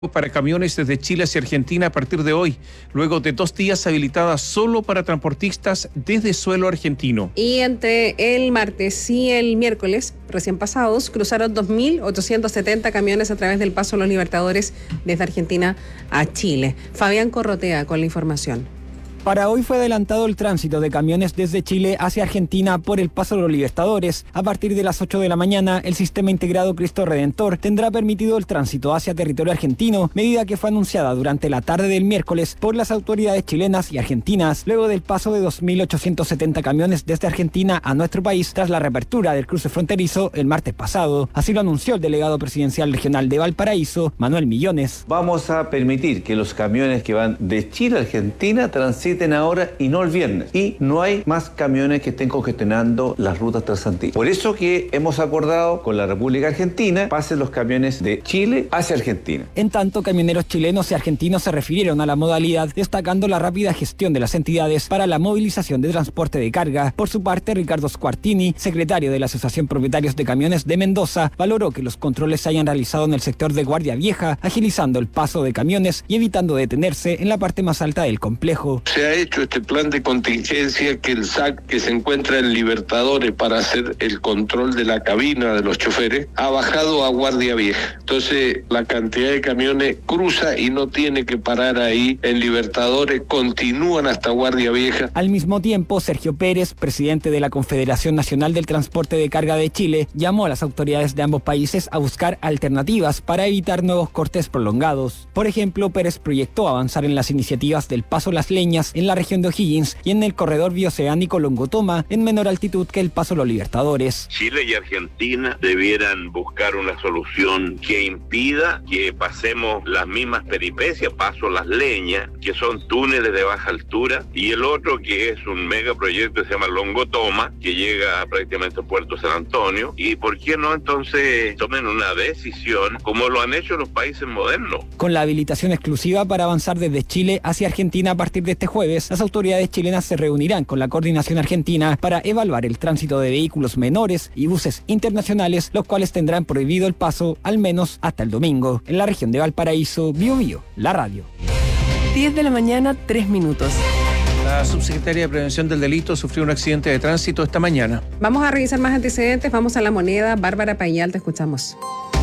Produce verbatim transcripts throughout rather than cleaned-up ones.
Para camiones desde Chile hacia Argentina a partir de hoy, luego de dos días habilitadas solo para transportistas desde suelo argentino. Y entre el martes y el miércoles recién pasados, cruzaron dos mil ochocientos setenta camiones a través del Paso de los Libertadores desde Argentina a Chile. Fabián Corrotea con la información. Para hoy fue adelantado el tránsito de camiones desde Chile hacia Argentina por el Paso de los Libertadores. A partir de las ocho de la mañana, el sistema integrado Cristo Redentor tendrá permitido el tránsito hacia territorio argentino, medida que fue anunciada durante la tarde del miércoles por las autoridades chilenas y argentinas, luego del paso de dos mil ochocientos setenta camiones desde Argentina a nuestro país tras la reapertura del cruce fronterizo el martes pasado. Así lo anunció el delegado presidencial regional de Valparaíso, Manuel Millones. Vamos a permitir que los camiones que van de Chile a Argentina transiten ahora y no el viernes. Y no hay más camiones que estén congestionando las rutas transantinas. Por eso que hemos acordado con la República Argentina pasen los camiones de Chile hacia Argentina. En tanto, camioneros chilenos y argentinos se refirieron a la modalidad, destacando la rápida gestión de las entidades para la movilización de transporte de carga. Por su parte, Ricardo Squartini, secretario de la Asociación Propietarios de Camiones de Mendoza, valoró que los controles se hayan realizado en el sector de Guardia Vieja, agilizando el paso de camiones y evitando detenerse en la parte más alta del complejo. Se ha hecho este plan de contingencia que el S A C, que se encuentra en Libertadores para hacer el control de la cabina de los choferes, ha bajado a Guardia Vieja. Entonces la cantidad de camiones cruza y no tiene que parar ahí en Libertadores, continúan hasta Guardia Vieja. Al mismo tiempo, Sergio Pérez, presidente de la Confederación Nacional del Transporte de Carga de Chile, llamó a las autoridades de ambos países a buscar alternativas para evitar nuevos cortes prolongados. Por ejemplo, Pérez proyectó avanzar en las iniciativas del Paso Las Leñas en la región de O'Higgins y en el corredor bioceánico Longotoma en menor altitud que el Paso Los Libertadores. Chile y Argentina debieran buscar una solución que impida que pasemos las mismas peripecias, Paso Las Leñas, que son túneles de baja altura, y el otro que es un megaproyecto que se llama Longotoma, que llega prácticamente a Puerto San Antonio. Y por qué no entonces tomen una decisión como lo han hecho los países modernos. Con la habilitación exclusiva para avanzar desde Chile hacia Argentina a partir de este jueves, las autoridades chilenas se reunirán con la coordinación argentina para evaluar el tránsito de vehículos menores y buses internacionales, los cuales tendrán prohibido el paso al menos hasta el domingo. En la región de Valparaíso, Bio Bio, la radio. diez de la mañana, tres minutos. La subsecretaria de Prevención del Delito sufrió un accidente de tránsito esta mañana. Vamos a revisar más antecedentes, vamos a La Moneda. Bárbara Pañal, te escuchamos.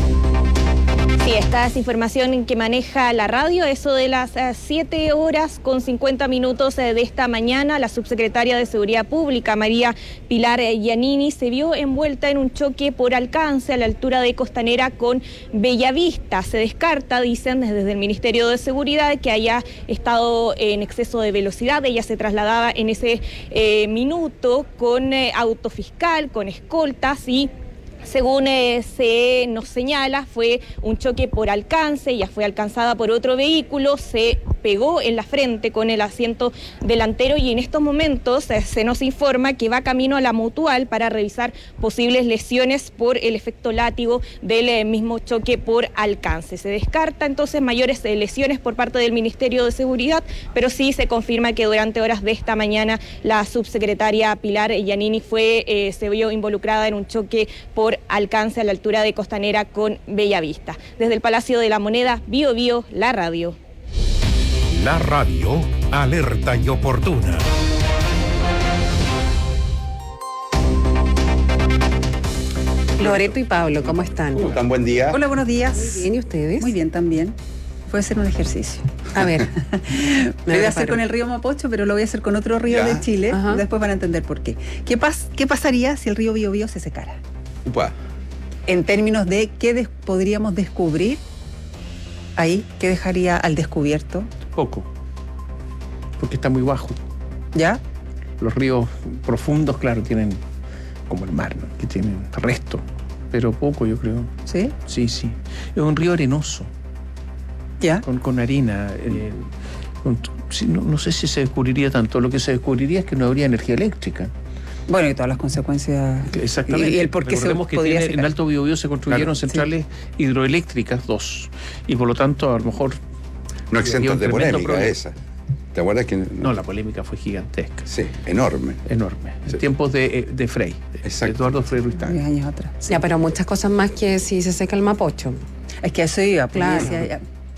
Sí, esta es información que maneja la radio. Eso de las siete horas con cincuenta minutos de esta mañana, la subsecretaria de Seguridad Pública, María Pilar Giannini, se vio envuelta en un choque por alcance a la altura de Costanera con Bellavista. Se descarta, dicen desde el Ministerio de Seguridad, que haya estado en exceso de velocidad. Ella se trasladaba en ese eh, minuto con eh, autofiscal, con escoltas y... Según eh, se nos señala, fue un choque por alcance, ella fue alcanzada por otro vehículo, se pegó en la frente con el asiento delantero y en estos momentos eh, se nos informa que va camino a la Mutual para revisar posibles lesiones por el efecto látigo del eh, mismo choque por alcance. Se descarta entonces mayores eh, lesiones por parte del Ministerio de Seguridad, pero sí se confirma que durante horas de esta mañana la subsecretaria Pilar Giannini fue, eh, se vio involucrada en un choque por alcance a la altura de Costanera con Bellavista. Desde el Palacio de la Moneda, Bio Bio, la radio. La radio, alerta y oportuna. Loreto y Pablo, ¿cómo están? ¿Cómo están? Buen día. Hola, buenos días. Muy bien, ¿y ustedes? Muy bien también. Puede ser un ejercicio. A ver. Lo voy a hacer con el río Mapocho, pero lo voy a hacer con otro río ya. de Chile. Ajá. Después van a entender por qué. ¿Qué, pas ¿Qué pasaría si el río Biobío se secara? Upa. En términos de qué des podríamos descubrir ahí, ¿qué dejaría al descubierto? Poco, porque está muy bajo. ¿Ya? Los ríos profundos, claro, tienen, como el mar, ¿no?, que tienen resto, pero poco, yo creo. ¿Sí? Sí, sí. Es un río arenoso. ¿Ya? Con, con arena. Eh, con, sí, no, no sé si se descubriría tanto. Lo que se descubriría es que no habría energía eléctrica. Bueno, y todas las consecuencias. Exactamente. Y, y el por qué se que podría tiene, en Alto Biobío se construyeron claro, centrales sí. hidroeléctricas, dos. Y por lo tanto, a lo mejor... No exentos de polémica problema. esa. ¿Te acuerdas que...? No, la polémica fue gigantesca. Sí, enorme. Enorme. Sí. En tiempos de, de Frei. Exacto. Eduardo Frei Ruiz-Tagle. Diez años atrás. Sí. Ya, pero muchas cosas más que si se seca el Mapocho. Es que eso iba. Claro. Decía, ya,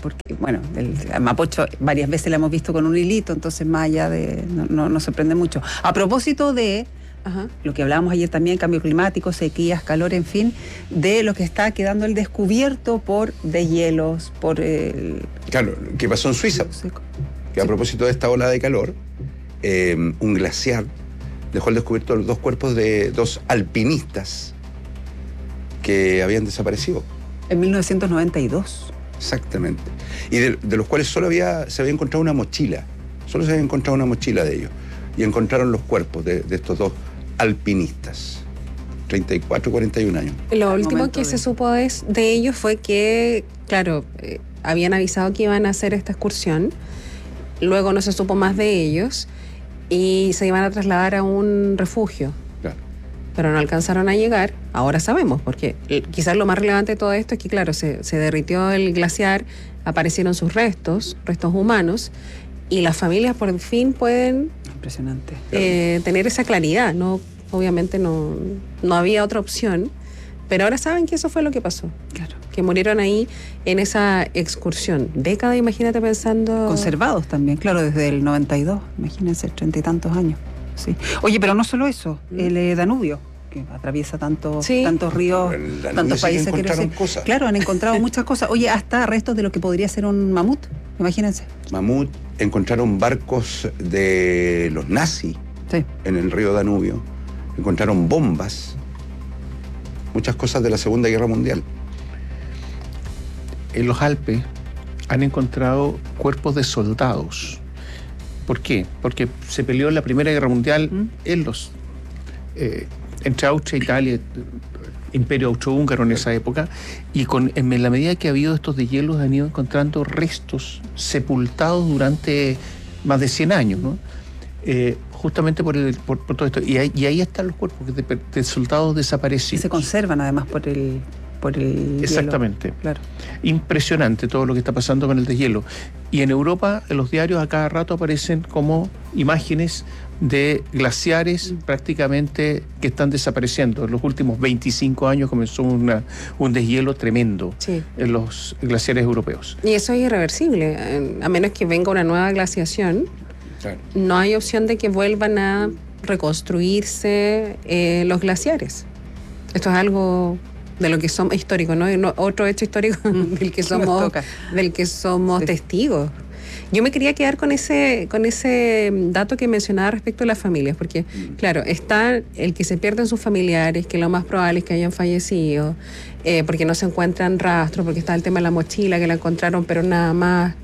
porque, bueno, el, el mapocho varias veces la hemos visto con un hilito, entonces más allá de... no, no, no sorprende mucho. A propósito de... Ajá. Lo que hablábamos ayer también, cambio climático, sequías, calor, en fin, de lo que está quedando al descubierto por deshielos, por el... Claro, ¿qué pasó en Suiza? Que a propósito de esta ola de calor, eh, un glaciar dejó al descubierto los dos cuerpos de dos alpinistas que habían desaparecido. En mil novecientos noventa y dos. Exactamente. Y de, de los cuales solo había, se había encontrado una mochila. Solo se había encontrado una mochila de ellos. Y encontraron los cuerpos de, de estos dos alpinistas, treinta y cuatro, cuarenta y un años. Lo último que de... se supo de, de ellos fue que, claro, eh, habían avisado que iban a hacer esta excursión, luego no se supo más de ellos y se iban a trasladar a un refugio. Claro. Pero no alcanzaron a llegar, ahora sabemos, porque eh, quizás lo más relevante de todo esto es que, claro, se, se derritió el glaciar, aparecieron sus restos, restos humanos, y las familias por fin pueden... Impresionante. Eh, tener esa claridad, ¿no? Obviamente no, no había otra opción, pero ahora saben que eso fue lo que pasó. Claro. Que murieron ahí en esa excursión. Década, imagínate pensando... Conservados también, claro, desde el noventa y dos, imagínense, treinta y tantos años. Sí. Oye, pero no solo eso, ¿Mm? el eh, Danubio, que atraviesa tanto, sí. tantos ríos, tantos países. Que encontraron cosas. Claro, han encontrado muchas cosas. Oye, hasta restos de lo que podría ser un mamut, imagínense. Mamut, encontraron barcos de los nazis sí. en el río Danubio, encontraron bombas, muchas cosas de la Segunda Guerra Mundial. En los Alpes han encontrado cuerpos de soldados. ¿Por qué? Porque se peleó en la Primera Guerra Mundial ¿Mm? en los eh, entre Austria, Italia, Imperio Austrohúngaro en esa época, y con, en la medida que ha habido estos deshielos han ido encontrando restos sepultados durante más de cien años, ¿no? Eh, justamente por, el, por, por todo esto. Y ahí, y ahí están los cuerpos de, de soldados desaparecidos. Y se conservan además por el... Por el Exactamente. Hielo. Claro. Impresionante todo lo que está pasando con el deshielo. Y en Europa, en los diarios a cada rato aparecen como imágenes de glaciares mm. prácticamente que están desapareciendo. En los últimos veinticinco años comenzó una, un deshielo tremendo sí. en los glaciares europeos. Y eso es irreversible. A menos que venga una nueva glaciación, claro. no hay opción de que vuelvan a reconstruirse eh, los glaciares. Esto es algo... de lo que somos histórico, ¿no? Otro hecho histórico del que somos, del que somos sí. testigos. Yo me quería quedar con ese, con ese dato que mencionaba respecto a las familias, porque, claro, está el que se pierden sus familiares, que lo más probable es que hayan fallecido, eh, porque no se encuentran rastros, porque está el tema de la mochila, que la encontraron, pero nada más.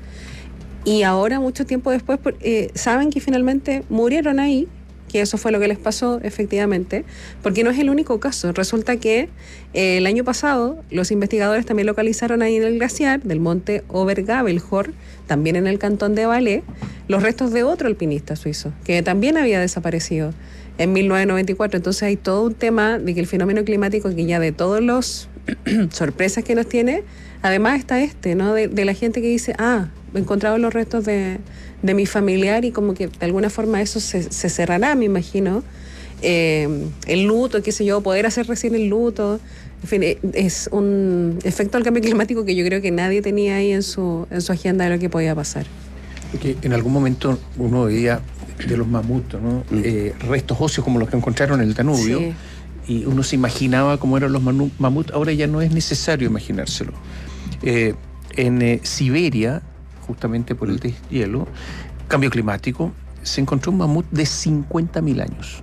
Y ahora, mucho tiempo después, eh, saben que finalmente murieron ahí, que eso fue lo que les pasó efectivamente, porque no es el único caso. Resulta que eh, el año pasado los investigadores también localizaron ahí en el glaciar del monte Obergabelhorn, también en el cantón de Valais, los restos de otro alpinista suizo, que también había desaparecido en mil novecientos noventa y cuatro. Entonces hay todo un tema de que el fenómeno climático, que ya de todos los sorpresas que nos tiene, además está este, ¿no? De, de la gente que dice, ah, he encontrado los restos de, de mi familiar, y como que de alguna forma eso se, se cerrará, me imagino. Eh, el luto, qué sé yo, poder hacer recién el luto. En fin, es un efecto del cambio climático que yo creo que nadie tenía ahí en su, en su agenda de lo que podía pasar. Porque en algún momento uno veía de los mamutos, ¿no? Mm. Eh, restos óseos como los que encontraron en el Danubio, sí. y uno se imaginaba cómo eran los mamuts. Ahora ya no es necesario imaginárselo. Eh, en eh, Siberia, justamente por el deshielo, cambio climático, se encontró un mamut de cincuenta mil años.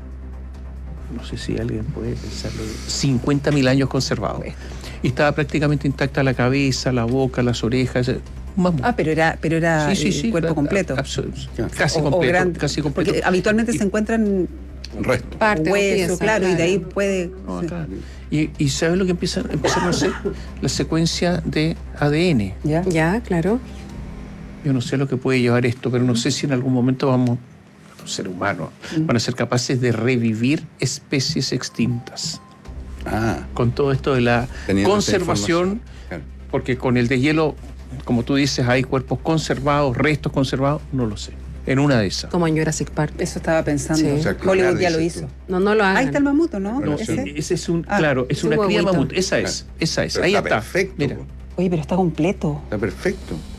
No sé si alguien puede pensarlo. cincuenta mil años conservado. Y estaba prácticamente intacta la cabeza, la boca, las orejas. Un mamut. Ah, pero era, pero era sí, sí, sí, el cuerpo completo. Casi o, completo. O grande, casi completo. Porque habitualmente y, se encuentran restos. Parte, hueso, claro, claro, y de ahí puede... No, sí. Y, y ¿sabes lo que empiezan, empezaron a hacer? La secuencia de A D N. Ya, ya, claro. Yo no sé lo que puede llevar esto, pero no sé si en algún momento vamos, los seres humanos, mm. van a ser capaces de revivir especies extintas. Ah. Con todo esto de la Teniendo conservación, claro. Porque con el deshielo, como tú dices, hay cuerpos conservados, restos conservados, no lo sé. En una de esas. Como en Jurassic Park. Eso estaba pensando. Sí. O sea, Hollywood ya lo hizo. No, no lo hagan. Ahí está el mamut, ¿no? no ¿Ese? ese es un, ah, claro, es una cría mamut. Esa es, esa es. Pero ahí está. está. Perfecto. Mira. Oye, pero está completo. Está perfecto.